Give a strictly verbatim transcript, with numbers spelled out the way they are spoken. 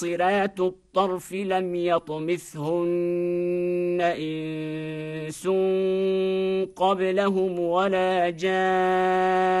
قاصرات الطرف لم يطمثهن إنس قبلهم ولا جان